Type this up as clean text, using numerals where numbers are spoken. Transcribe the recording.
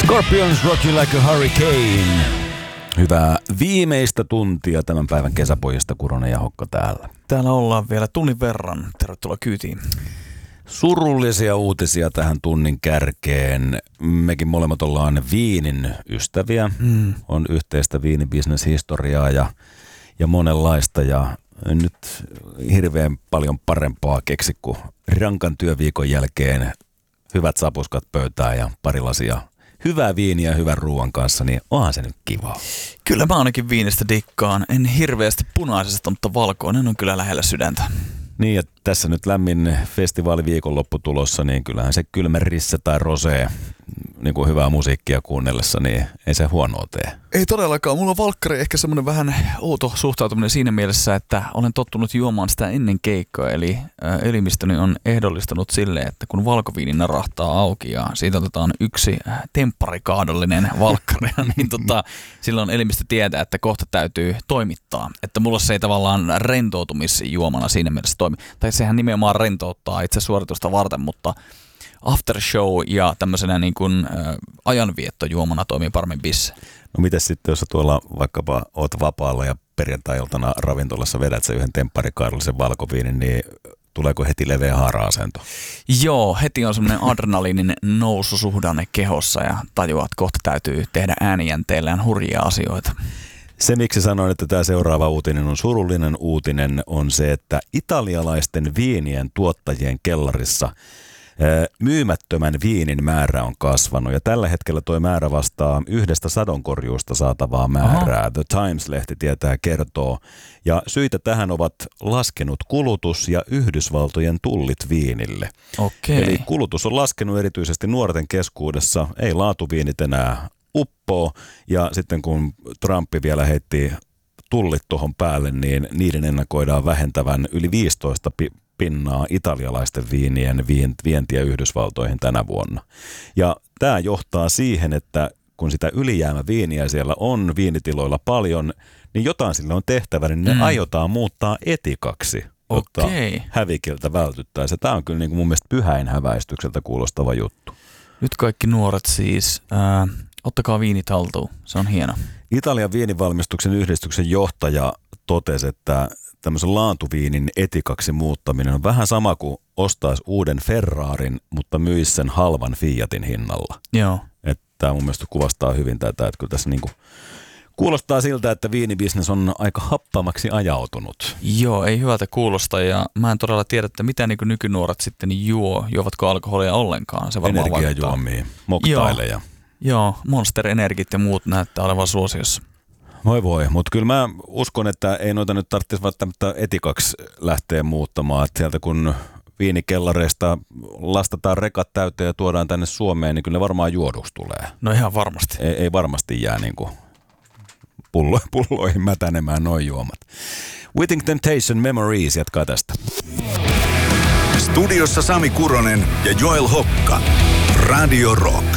Scorpions Rock You Like a Hurricane. Hyvää viimeistä tuntia tämän päivän kesäpojista, Kuronen ja Hokka täällä. Täällä ollaan vielä tunnin verran. Tervetuloa kyytiin. Surullisia uutisia tähän tunnin kärkeen. Mekin molemmat ollaan viinin ystäviä. On yhteistä viinibisneshistoriaa ja monenlaista. Ja nyt hirveän paljon parempaa keksi, kun rankan työviikon jälkeen hyvät sapuskat pöytään ja pari lasia hyvää viiniä hyvän ruoan kanssa, niin onhan se nyt kiva. Kyllä mä ainakin viinistä dikkaan. En hirveästi punaisesta, mutta valkoinen on kyllä lähellä sydäntä. Niin, ja tässä nyt lämmin festivaaliviikonloppu tulossa, niin kyllähän se kylmä risse tai rosé, niin kuin hyvää musiikkia kuunnellessa, niin ei se huonoa tee. Ei todellakaan. Mulla on valkkari ehkä semmoinen vähän outo suhtautuminen siinä mielessä, että olen tottunut juomaan sitä ennen keikkoa. Eli elimistöni on ehdollistanut sille, että kun valkoviini narahtaa auki ja siitä otetaan yksi tempparikaadollinen valkkari, niin silloin elimistö tietää, että kohta täytyy toimittaa. Että mulla se ei tavallaan rentoutumisjuomana siinä mielessä toimi. Tai sehän nimenomaan rentouttaa itse suoritusta varten, mutta after show ja tämmöisenä niin kuin ajanviettojuomana toimii paremmin bisse. No mites sitten, jos sä tuolla vaikkapa oot vapaalla ja perjantai-iltana ravintolassa vedät sä yhden tempparikaadollisen valkoviinin, niin tuleeko heti leveä haara-asento? Joo, heti on semmoinen adrenaliinin noususuhdanne kehossa ja tajuaa, että kohta täytyy tehdä äänijänteellään hurjia asioita. Se, miksi sanoin, että tämä seuraava uutinen on surullinen uutinen, on se, että italialaisten viinien tuottajien kellarissa myymättömän viinin määrä on kasvanut ja tällä hetkellä tuo määrä vastaa yhdestä sadonkorjuusta saatavaa määrää. Aha. The Times-lehti kertoo. Ja syitä tähän ovat laskenut kulutus ja Yhdysvaltojen tullit viinille. Okei. Eli kulutus on laskenut erityisesti nuorten keskuudessa, ei laatuviinit enää uppoo ja sitten kun Trump vielä heitti tullit tuohon päälle, niin niiden ennakoidaan vähentävän yli 15 pinnaa italialaisten viinien vientiä Yhdysvaltoihin tänä vuonna. Ja tämä johtaa siihen, että kun sitä ylijäämäviiniä siellä on viinitiloilla paljon, niin jotain sille on tehtävä, niin ne aiotaan muuttaa etikaksi, jotta hävikiltä vältyttäisiin. Tämä on kyllä niin kuin mun mielestä pyhäinhäväistykseltä kuulostava juttu. Nyt kaikki nuoret siis, ottakaa viinit haltuun, se on hieno. Italian viinivalmistuksen yhdistyksen johtaja totesi, että tämmöisen laatuviinin etikaksi muuttaminen on vähän sama kuin ostaisi uuden Ferrarin, mutta myisi sen halvan Fiatin hinnalla. Joo. Tämä mun mielestä kuvastaa hyvin tätä, että kyllä tässä niinku kuulostaa siltä, että viinibisnes on aika happamaksi ajautunut. Joo, ei hyvältä kuulosta ja mä en todella tiedä, että mitä niin nykynuoret sitten juovatko alkoholia ollenkaan. Se varmaan energiajuomia, moktaileja. Joo, Monster Energit ja muut näyttää olevan suosiossa. Voi, mutta kyllä mä uskon, että ei noita nyt tarvitsisi välttämättä etikaksi lähteä muuttamaan. Että sieltä kun viinikellareista lastataan rekat täyteen ja tuodaan tänne Suomeen, niin kyllä ne varmaan juoduksi tulee. No ihan varmasti. Ei varmasti jää niin kuin pulloihin mätänemään noi juomat. Within Temptation Memories jatkaa tästä. Studiossa Sami Kuronen ja Joel Hokka. Radio Rock.